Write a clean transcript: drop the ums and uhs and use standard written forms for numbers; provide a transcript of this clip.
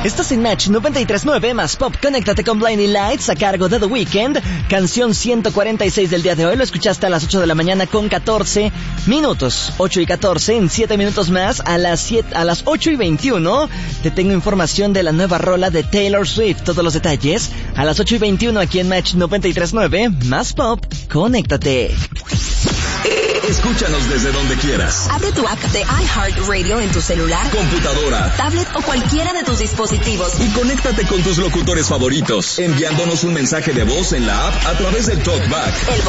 Estás en Match 93.9 más Pop. Conéctate con Blinding Lights a cargo de The Weeknd. Canción 146 del día de hoy. Lo escuchaste a las 8 de la mañana con 14 minutos. 8 y 14, en 7 minutos más, a las 8 y 21, te tengo información de la nueva rola de Taylor Swift. Todos los detalles a las 8 y 21 aquí en Match 93.9 más Pop. Conéctate. Escúchanos desde donde quieras. Abre tu app de iHeartRadio en tu celular, computadora, tablet o cualquiera de tus dispositivos. Y conéctate con tus locutores favoritos, enviándonos un mensaje de voz en la app a través del TalkBack.